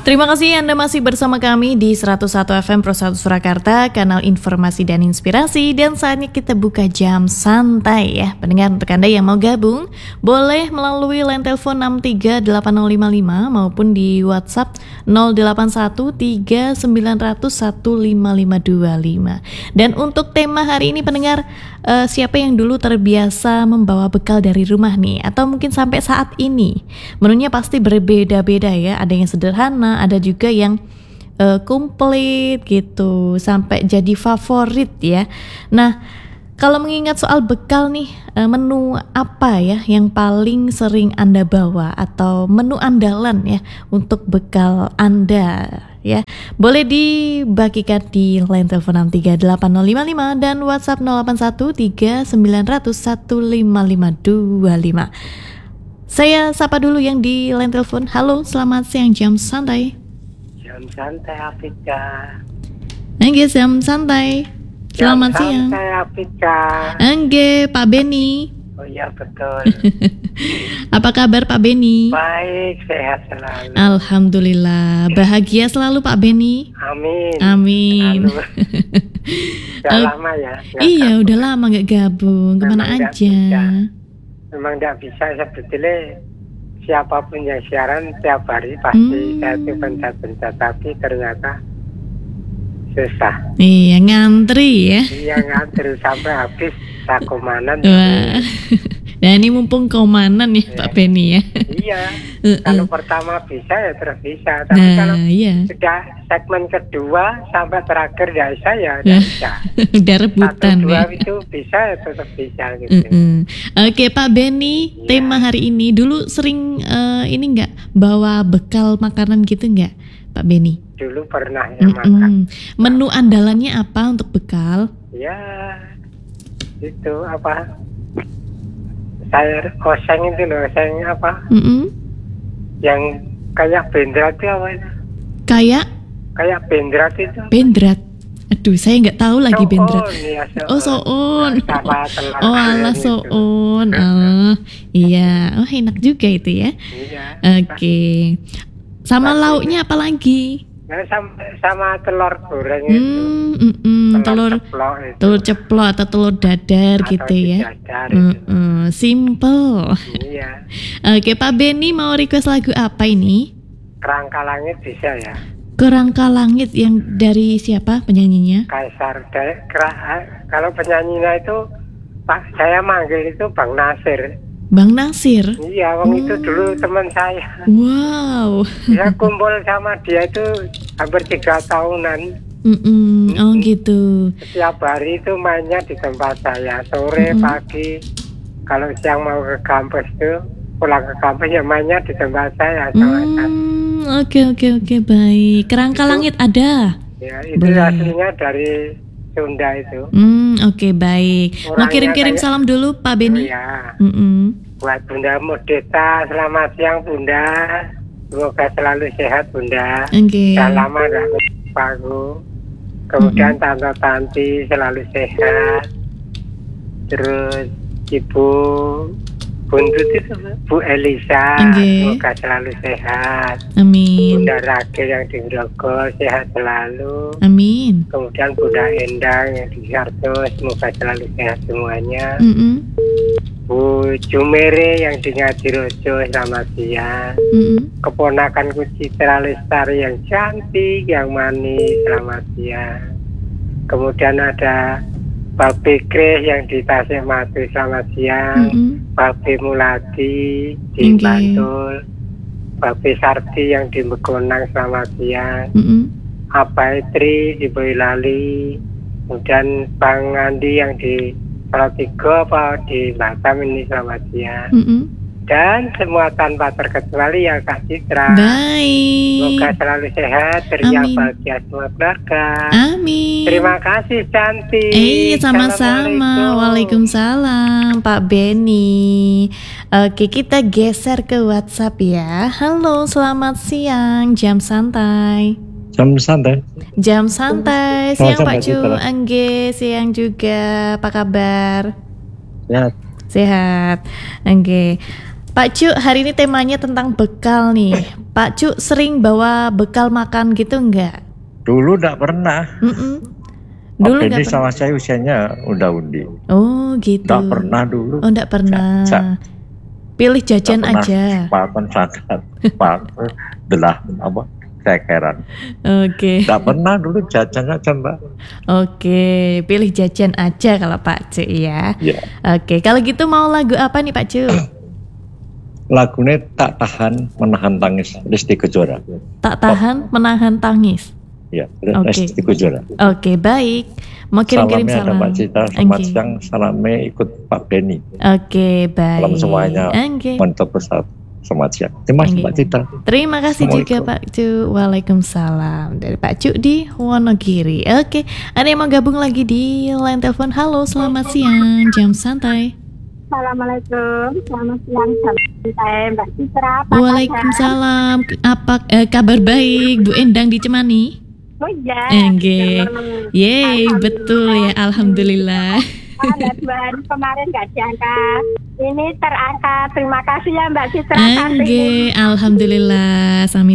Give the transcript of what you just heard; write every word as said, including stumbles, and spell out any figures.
Terima kasih Anda masih bersama kami di seratus satu F M Pro satu Surakarta, kanal informasi dan inspirasi. Dan saatnya kita buka jam santai ya. Pendengar, untuk Anda yang mau gabung, boleh melalui line telepon enam tiga delapan nol lima lima maupun di WhatsApp nol delapan satu tiga sembilan nol nol satu lima lima dua lima. Dan untuk tema hari ini pendengar, uh, siapa yang dulu terbiasa membawa bekal dari rumah nih? Atau mungkin sampai saat ini? Menunya pasti berbeda-beda ya. Ada yang sederhana, ada juga yang uh, komplit gitu, sampai jadi favorit ya. Nah, kalau mengingat soal bekal nih, uh, menu apa ya yang paling sering Anda bawa atau menu andalan ya untuk bekal Anda ya? Boleh dibagikan di line telepon enam tiga delapan nol lima lima dan WhatsApp nol delapan satu tiga sembilan nol nol satu lima lima dua lima. Saya sapa dulu yang di line telepon. Halo, selamat siang, jam santai. Jam santai Afrika. Angge, jam santai. Selamat jam siang. Santai Afrika. Angge, Pak Beni. Oh iya betul. Apa kabar Pak Beni? Baik, sehat selalu. Alhamdulillah, bahagia selalu Pak Beni. Amin. Amin. Udah uh, lama ya. Iya, gabung. Udah lama gak gabung. Kemana Memang aja? Memang tidak bisa sebetulnya, siapapun yang siaran tiap hari pasti hmm. saya tuh pencet-pencet, tapi ternyata susah. Iya, ngantri ya. Iya, ngantri sampai habis tak komanan. Wah. Nah, ini mumpung komanan ya, ya. Pak Beni ya. Iya. uh-uh. Kalau pertama bisa ya terus bisa, tapi nah, kalau iya. sudah segmen kedua sampai terakhir ya bisa ya tidak bisa. Udah rebutan. Satu dua ya. Itu bisa ya tetap bisa gitu. Uh-uh. Oke Pak Beni, ya. Tema hari ini dulu sering uh, ini nggak bawa bekal makanan gitu nggak Pak Beni? Dulu pernah ya uh-uh. makan. Menu andalannya apa untuk bekal? Ya itu apa? Sayur oseng itu loh, oseng apa? Mm-hmm. Yang kayak bendrat itu apa itu? Kayak? Kayak bendrat itu. Bendrat. Aduh, saya nggak tahu lagi so-on, bendrat. Ya, so-on. Oh, soon. Nah, oh, ala soon. Oh, iya. Oh, enak juga itu ya. Iya. Oke. Okay. Sama Pasti. Lauknya apa lagi? Nah, sama, sama telur goreng hmm, itu. Mm, mm, telur ceplok itu. Telur ceplok atau telur dadar atau gitu ya. Dadar mm, mm, simple. Iya. Oke, Pak Beni mau request lagu apa ini? Kerangka Langit bisa ya. Kerangka Langit yang dari siapa penyanyinya? Kaisar. Kalau penyanyinya itu Pak, saya manggil itu Bang Nasir. Bang Nasir? Iya, Bang oh. itu dulu teman saya. Wow. Saya kumpul sama dia itu hampir tiga tahunan. Mm-mm. Oh gitu. Setiap hari itu mainnya di tempat saya, sore, Mm-mm. pagi. Kalau siang mau ke kampus tuh, pulang ke kampus ya mainnya di tempat saya. Mm, oke oke oke baik. Kerangka itu, Langit ada? Ya, itu baik. Aslinya dari Sunda itu. Hmm, oke okay, baik. Orangnya mau kirim-kirim kayak, salam dulu Pak Beni. Iya. Mm-mm. Buat Bunda Modeta, selamat siang Bunda. Semoga selalu sehat Bunda. Oke. Okay. Sudah lama gak ketemu. Kemudian mm-hmm. Tante Tanti selalu sehat. Terus Ibu Buntut itu Bu Elisa, okay. Semoga selalu sehat. Amin. Bunda Rake yang di Grogol sehat selalu. Amin. Kemudian Bunda Endang yang di Sarto, semoga selalu sehat semuanya. Mm-hmm. Bu Jumere yang di Ngadirojo, selamat siang. Mm-hmm. Keponakanku Citra Lestari yang cantik, yang manis, selamat siang. Kemudian ada Pak Bekre yang di Tasikmalaya, selamat siang. Mm-hmm. Pak B Muladi di okay. Bantul, Pak B Sardi yang di Megonang, selamat siang. Mm-hmm. Apa Etri di Boyolali, kemudian Bang Andi yang di Salatiga apa di Batam ini, selamat siang. Mm-hmm. Dan semua tanpa terkecuali ya Kak Citra. Baik. Semoga selalu sehat, ceria, bahagia semua keluarga. Amin. Terima kasih cantik. Eh, sama-sama. Waalaikumsalam Pak Beni. Oke, kita geser ke WhatsApp ya. Halo, selamat siang. Jam santai. Jam santai. Jam santai. Siang Pak Ju, Angge, siang juga. Apa kabar? Sehat. Sehat. Angge. Pak Cu, hari ini temanya tentang bekal nih. Pak Cu sering bawa bekal makan gitu enggak? Dulu enggak pernah. Mm-mm. Dulu Ini enggak sama pernah. saya usianya udah undi. Oh gitu. Enggak pernah dulu. Oh enggak pernah. Jajan. Pilih jajan Nggak aja. Pakan sangat. Pakan belah apa? Cekeran. Oke. Enggak pernah dulu jajan aja Mbak. Oke, pilih jajan aja kalau Pak Cu ya. Iya. Oke, kalau gitu mau lagu apa nih Pak Cu? Lagunya Tak Tahan Menahan Tangis Lesti Kejora. Tak tahan menahan tangis. Ya, Oke. Lesti Kejora. Oke, baik. Mau kirim-kirim Salamnya ada salam. Mbak Cita, selamat Oke. siang. Salamnya ikut Pak Benny. Oke, baik. Salam semuanya. Oke. Mantap pesat. Selamat siang. Terima kasih Oke. Mbak Cita. Terima kasih juga Assalamualaikum. Pak Cu. Waalaikumsalam. Dari Pak Cu di Wonogiri. Oke, ada yang mau gabung lagi di line telepon. Halo, selamat siang. Jam santai. Assalamualaikum, selamat siang, saya Mbak Citra. Apa Waalaikumsalam. Apa eh, kabar baik Bu Endang di Cemani? kabar? Oh ya. Enggak. Yeay, betul ya. Alhamdulillah. Ada baru kemarin nggak diangkat. Ini terangkat. Terima kasih ya Mbak Citra. Enggak. Alhamdulillah. Sami